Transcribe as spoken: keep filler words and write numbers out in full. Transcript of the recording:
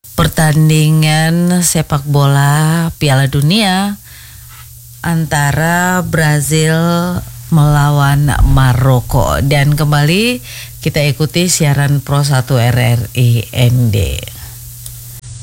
pertandingan sepak bola Piala Dunia antara Brazil melawan Maroko. Dan kembali kita ikuti siaran Pro satu R R I N D.